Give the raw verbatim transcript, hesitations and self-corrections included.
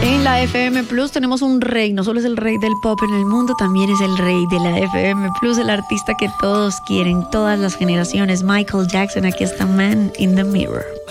En la F M Plus tenemos un rey, no solo es el rey del pop en el mundo, también es el rey de la F M Plus, el artista que todos quieren, todas las generaciones, Michael Jackson. Aquí está Man in the Mirror.